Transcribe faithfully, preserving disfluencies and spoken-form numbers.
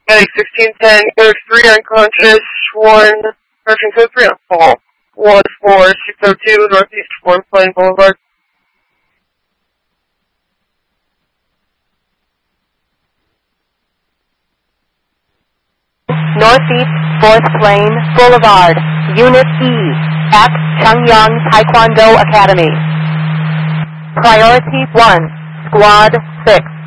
Medic sixteen ten, code three unconscious, one, correction code three on fall. one four six oh two, Northeast Fourth Plain Boulevard. Northeast Fourth Plain Boulevard, Unit E, at Changyang Taekwondo Academy. Priority one, Squad six.